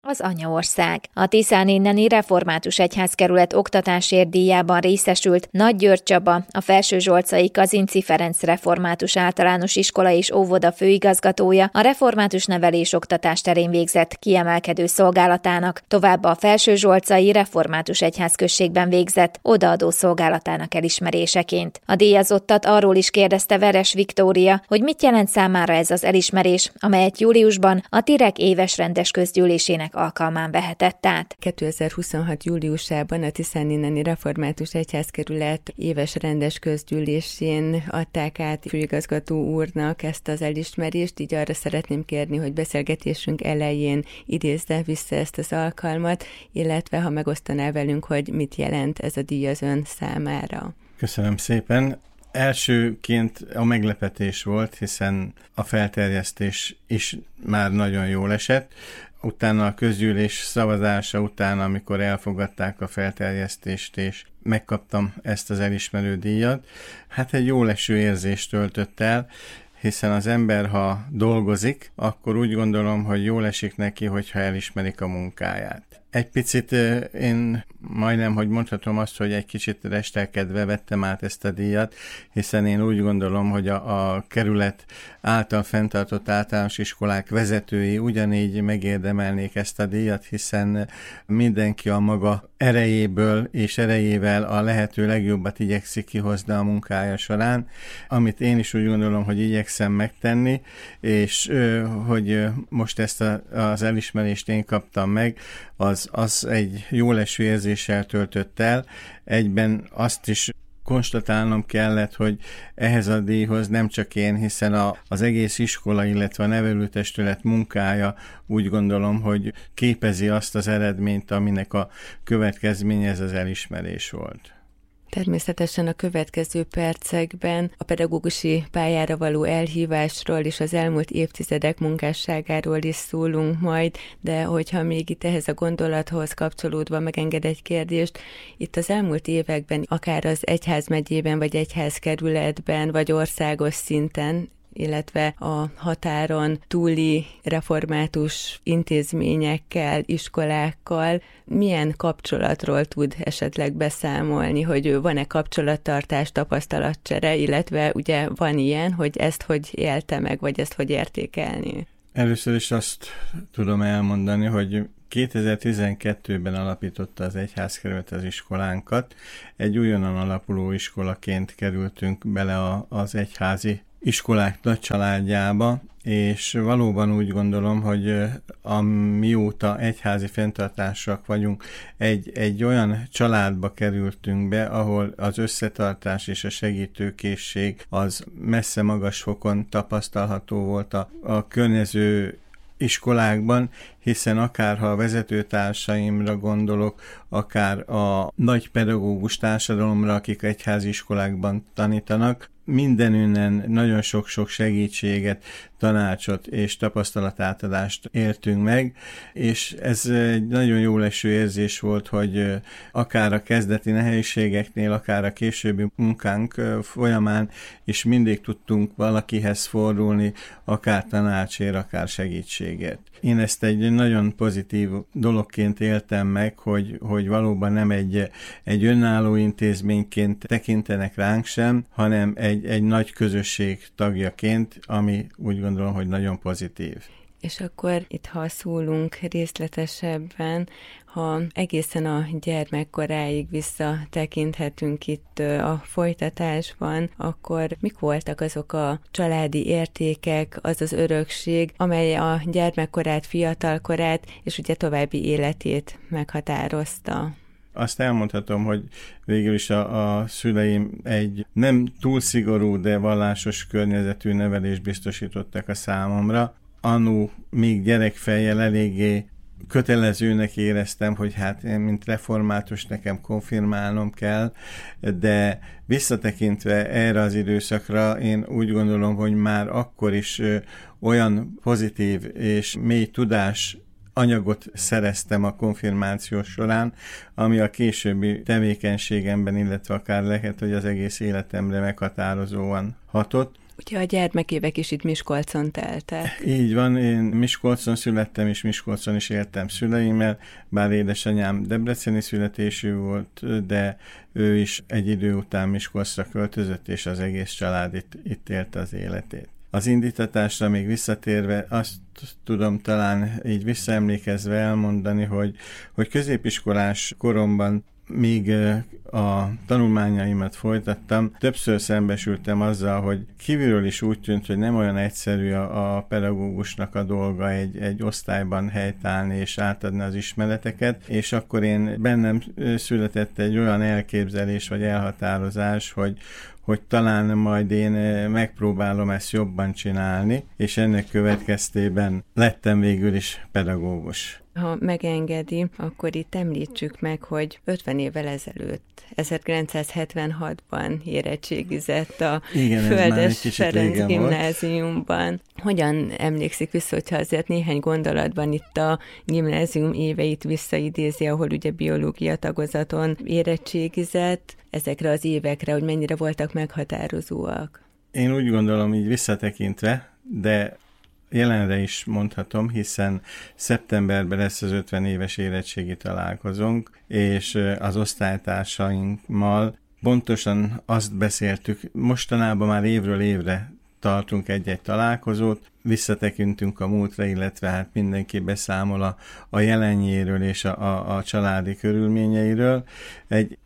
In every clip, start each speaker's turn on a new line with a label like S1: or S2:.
S1: az anyaország. A Tiszán inneni református egyházkerület oktatásért díjában részesült Nagy György Csaba, a Felsőzsolcai Kazinczy Ferenc Református Általános Iskola és Óvoda főigazgatója a református nevelés-oktatás terén végzett kiemelkedő szolgálatának, továbbá a Felsőzsolcai Református Egyházközségben végzett odaadó szolgálatának elismeréseként. A díjazottat arról is kérdezte Veres Viktória, hogy mit jelent számára ez az elismerés, amelyet júliusban a Tirek éves rendes közgyűlésének alkalmán vehetett át.
S2: 2026. júliusában a Tiszán inneni Református Egyházkerület éves rendes közgyűlésén adták át főigazgató úrnak ezt az elismerést, így arra szeretném kérni, hogy beszélgetésünk elején idézze vissza ezt az alkalmat, illetve ha megosztaná velünk, hogy mit jelent ez a díj az ön számára.
S3: Köszönöm szépen. Elsőként a meglepetés volt, hiszen a felterjesztés is már nagyon jól esett. Utána a közgyűlés szavazása után, amikor elfogadták a felterjesztést, és megkaptam ezt az elismerő díjat, hát egy jól eső érzést töltött el, hiszen az ember, ha dolgozik, akkor úgy gondolom, hogy jól esik neki, hogyha elismerik a munkáját. Egy picit én majdnem, hogy mondhatom azt, hogy egy kicsit restelkedve vettem át ezt a díjat, hiszen én úgy gondolom, hogy a kerület által fenntartott általános iskolák vezetői ugyanígy megérdemelnék ezt a díjat, hiszen mindenki a maga erejéből és erejével a lehető legjobbat igyekszik kihozni a munkája során, amit én is úgy gondolom, hogy igyekszem megtenni, és hogy most ezt az elismerést én kaptam meg, az egy jól eső érzéssel töltött el. Egyben azt is konstatálnom kellett, hogy ehhez a díjhoz nem csak én, hiszen az egész iskola, illetve a nevelőtestület munkája úgy gondolom, hogy képezi azt az eredményt, aminek a következménye ez az elismerés volt.
S2: Természetesen a következő percekben a pedagógusi pályára való elhívásról és az elmúlt évtizedek munkásságáról is szólunk majd, de hogyha még itt ehhez a gondolathoz kapcsolódva megenged egy kérdést, itt az elmúlt években akár az egyházmegyében, vagy egyházkerületben, vagy országos szinten, illetve a határon túli református intézményekkel, iskolákkal milyen kapcsolatról tud esetleg beszámolni, hogy van-e kapcsolattartás, tapasztalatcsere, illetve ugye van ilyen, hogy ezt hogy élte meg, vagy ezt hogy értékelni?
S3: Először is azt tudom elmondani, hogy 2012-ben alapította az egyházkerület az iskolánkat. Egy újonnan alapuló iskolaként kerültünk bele az egyházi iskolák nagy családjába, és valóban úgy gondolom, hogy mióta egyházi fenntartásak vagyunk, egy olyan családba kerültünk be, ahol az összetartás és a segítőkészség az messze magas fokon tapasztalható volt a környező iskolákban, hiszen akár ha a vezetőtársaimra gondolok, akár a nagy pedagógus társadalomra, akik egyházi iskolákban tanítanak, mindenünnen nagyon sok-sok segítséget, tanácsot és tapasztalatátadást éltünk meg, és ez egy nagyon jól eső érzés volt, hogy akár a kezdeti nehézségeknél, akár a későbbi munkánk folyamán is mindig tudtunk valakihez fordulni, akár tanácsért, akár segítségért. Én ezt egy nagyon pozitív dologként éltem meg, hogy valóban nem egy önálló intézményként tekintenek ránk sem, hanem egy nagy közösség tagjaként, ami úgy gondolom, hogy nagyon pozitív.
S2: És akkor itt, ha szólunk részletesebben, ha egészen a gyermekkoráig visszatekinthetünk itt a folytatásban, akkor mik voltak azok a családi értékek, az az örökség, amely a gyermekkorát, fiatalkorát és ugye további életét meghatározta?
S3: Azt elmondhatom, hogy végül is a szüleim egy nem túl szigorú, de vallásos környezetű nevelést biztosítottak a számomra. Annó még gyerekfejjel eléggé kötelezőnek éreztem, hogy hát én, mint református, nekem konfirmálnom kell, de visszatekintve erre az időszakra én úgy gondolom, hogy már akkor is olyan pozitív és mély tudás anyagot szereztem a konfirmáció során, ami a későbbi tevékenységemben, illetve akár lehet, hogy az egész életemre meghatározóan hatott.
S2: Ugye a gyermekévek is itt Miskolcon teltek.
S3: Így van, én Miskolcon születtem, és Miskolcon is éltem szüleimmel, bár édesanyám debreceni születésű volt, de ő is egy idő után Miskolcra költözött, és az egész család itt élte az életét. Az indítatásra még visszatérve azt tudom talán így visszaemlékezve elmondani, hogy középiskolás koromban, míg a tanulmányaimat folytattam, többször szembesültem azzal, hogy kívülről is úgy tűnt, hogy nem olyan egyszerű a pedagógusnak a dolga egy osztályban helytállni és átadni az ismereteket, és akkor bennem született egy olyan elképzelés vagy elhatározás, hogy talán majd én megpróbálom ezt jobban csinálni, és ennek következtében lettem végül is pedagógus.
S2: Ha megengedi, akkor itt említsük meg, hogy 50 évvel ezelőtt, 1976-ban érettségizett a Földes Ferenc gimnáziumban. Hogyan emlékszik vissza, hogyha azért néhány gondolatban itt a gimnázium éveit visszaidézi, ahol ugye biológia tagozaton érettségizett, ezekre az évekre, hogy mennyire voltak meghatározóak?
S3: Én úgy gondolom így visszatekintve, de jelenre is mondhatom, hiszen szeptemberben lesz az 50 éves érettségi találkozónk, és az osztálytársaimmal pontosan azt beszéltük, mostanában már évről évre tartunk egy-egy találkozót, visszatekintünk a múltra, illetve hát mindenki beszámol a jelenjéről és a családi körülményeiről. Egy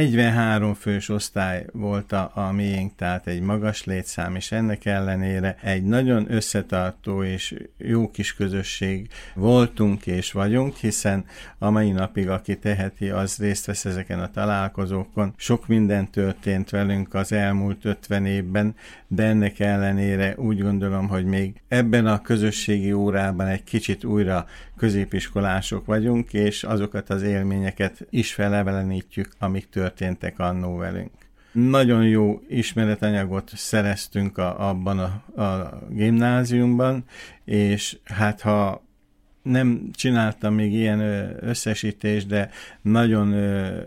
S3: 43 fős osztály volt a miénk, tehát egy magas létszám, és ennek ellenére egy nagyon összetartó és jó kis közösség voltunk és vagyunk, hiszen a mai napig, aki teheti, az részt vesz ezeken a találkozókon. Sok minden történt velünk az elmúlt 50 évben, de ennek ellenére úgy gondolom, hogy még ebben a közösségi órában egy kicsit újra középiskolások vagyunk, és azokat az élményeket is felevelenítjük, amik történtek annó velünk. Nagyon jó ismeretanyagot szereztünk abban a gimnáziumban, és hát ha nem csináltam még ilyen összesítést, de nagyon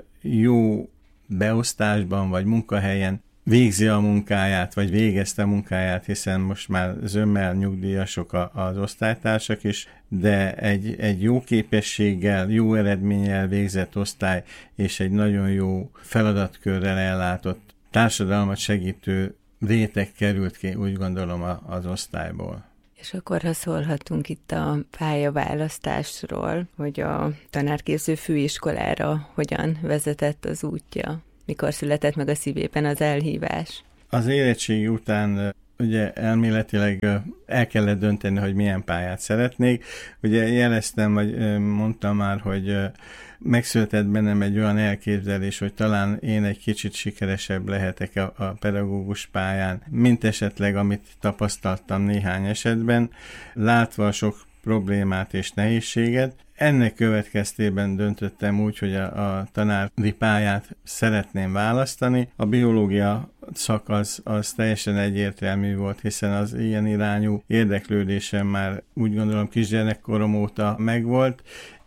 S3: jó beosztásban vagy munkahelyen végzi a munkáját, vagy végezte a munkáját, hiszen most már zömmel nyugdíjasok az osztálytársak is, de egy jó képességgel, jó eredménnyel végzett osztály, és egy nagyon jó feladatkörrel ellátott társadalmat segítő réteg került ki, úgy gondolom, az osztályból.
S2: És akkor, ha szólhatunk itt a pályaválasztásról, hogy a tanárképző főiskolára hogyan vezetett az útja? Mikor született meg a szívében az elhívás?
S3: Az érettségi után ugye elméletileg el kellett dönteni, hogy milyen pályát szeretnék. Ugye jeleztem, vagy mondtam már, hogy megszületett bennem egy olyan elképzelés, hogy talán én egy kicsit sikeresebb lehetek a pedagógus pályán, mint esetleg amit tapasztaltam néhány esetben, látva a sok problémát és nehézséget. Ennek következtében döntöttem úgy, hogy a tanári pályát szeretném választani. A biológia szak az teljesen egyértelmű volt, hiszen az ilyen irányú érdeklődésem már úgy gondolom kisgyerekkorom óta megvolt,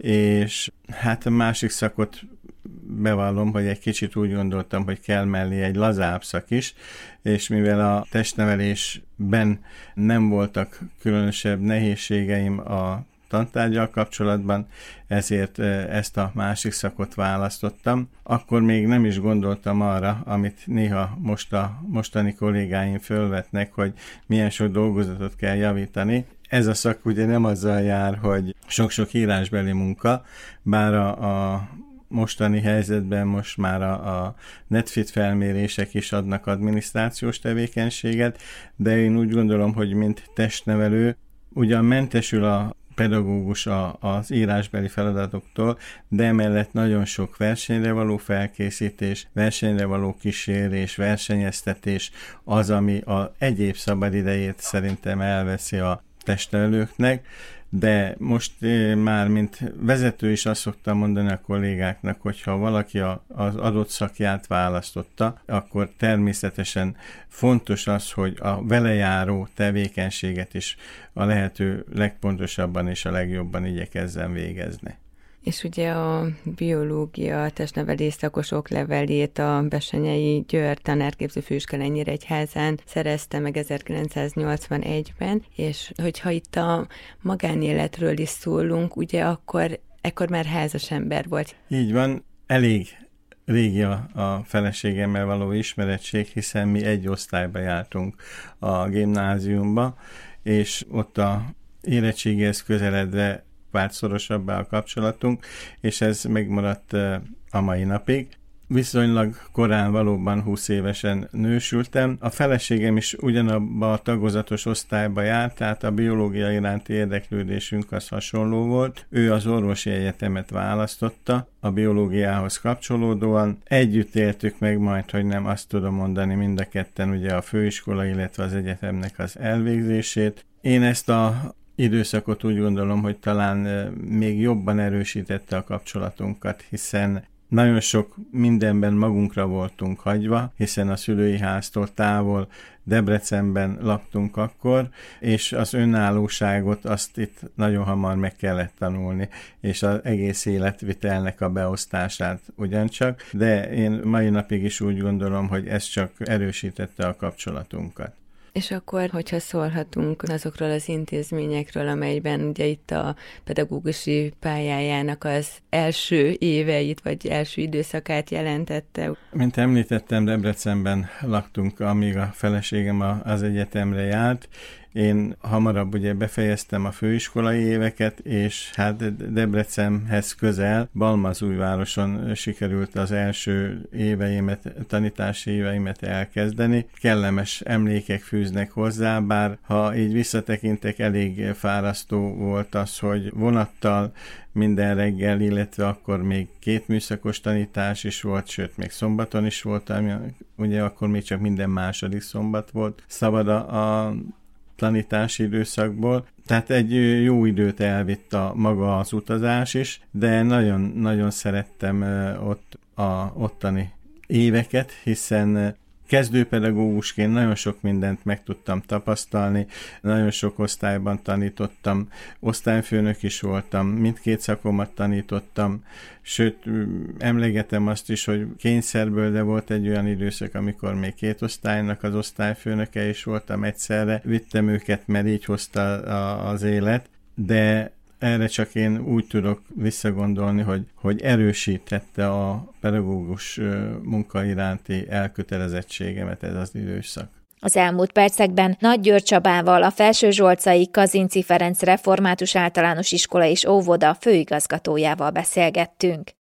S3: és hát a másik szakot bevallom, hogy egy kicsit úgy gondoltam, hogy kell mellé egy lazább szak is, és mivel a testnevelésben nem voltak különösebb nehézségeim a tantárggyal kapcsolatban, ezért ezt a másik szakot választottam. Akkor még nem is gondoltam arra, amit néha most a mostani kollégáim fölvetnek, hogy milyen sok dolgozatot kell javítani. Ez a szak ugye nem azzal jár, hogy sok-sok írásbeli munka, bár a mostani helyzetben most már a Netfit felmérések is adnak adminisztrációs tevékenységet, de én úgy gondolom, hogy mint testnevelő ugyan mentesül a pedagógus az írásbeli feladatoktól, de emellett nagyon sok versenyre való felkészítés, versenyre való kísérés, versenyeztetés az, ami az egyéb szabadidejét szerintem elveszi a testnevelőknek, de most már mint vezető is azt szoktam mondani a kollégáknak, hogy ha valaki az adott szakját választotta, akkor természetesen fontos az, hogy a vele járó tevékenységet is a lehető legpontosabban és a legjobban igyekezzen végezni.
S2: És ugye a biológia testnevelés szakos oklevelét a Bessenyei György Tanárképző Főiskola Nyíregyházán szerezte meg 1981-ben, és hogyha itt a magánéletről is szólunk, ugye ekkor már házas ember volt.
S3: Így van, elég régi a feleségemmel való ismerettség, hiszen mi egy osztályba jártunk a gimnáziumba, és ott a érettségéhez közeledve vált szorosabbá a kapcsolatunk, és ez megmaradt a mai napig. Viszonylag korán, valóban 20 évesen nősültem. A feleségem is ugyanabba a tagozatos osztályba járt, tehát a biológia iránti érdeklődésünk az hasonló volt. Ő az orvosi egyetemet választotta, a biológiához kapcsolódóan. Együtt éltük meg majd, hogy nem azt tudom mondani, mind a ketten ugye a főiskola, illetve az egyetemnek az elvégzését. Én ezt a időszakot úgy gondolom, hogy talán még jobban erősítette a kapcsolatunkat, hiszen nagyon sok mindenben magunkra voltunk hagyva, hiszen a szülői háztól távol Debrecenben laktunk akkor, és az önállóságot azt itt nagyon hamar meg kellett tanulni, és az egész életvitelnek a beosztását ugyancsak, de én mai napig is úgy gondolom, hogy ez csak erősítette a kapcsolatunkat.
S2: És akkor, hogyha szólhatunk azokról az intézményekről, amelyben ugye itt a pedagógusi pályájának az első éveit, vagy első időszakát jelentette.
S3: Mint említettem, Debrecenben laktunk, amíg a feleségem az egyetemre járt. Én hamarabb ugye befejeztem a főiskolai éveket, és hát Debrecenhez közel, Balmazújvároson sikerült az első tanítási éveimet elkezdeni. Kellemes emlékek fűznek hozzá, bár ha így visszatekintek, elég fárasztó volt az, hogy vonattal minden reggel, illetve akkor még 2 műszakos tanítás is volt, sőt, még szombaton is volt, ami ugye akkor még csak minden második szombat volt szabad a tanítási időszakból. Tehát egy jó időt elvitt maga az utazás is, de nagyon szerettem ott ottani éveket, hiszen kezdőpedagógusként nagyon sok mindent meg tudtam tapasztalni, nagyon sok osztályban tanítottam, osztályfőnök is voltam, mindkét szakomat tanítottam, sőt, emlegetem azt is, hogy kényszerből, de volt egy olyan időszak, amikor még 2 osztálynak az osztályfőnöke is voltam egyszerre, vittem őket, mert így hozta az élet, de erre csak én úgy tudok visszagondolni, hogy erősítette a pedagógus munka iránti elkötelezettségemet ez az időszak.
S1: Az elmúlt percekben Nagy György Csabával, a Felsőzsolcai Kazinczy Ferenc Református Általános Iskola és Óvoda főigazgatójával beszélgettünk.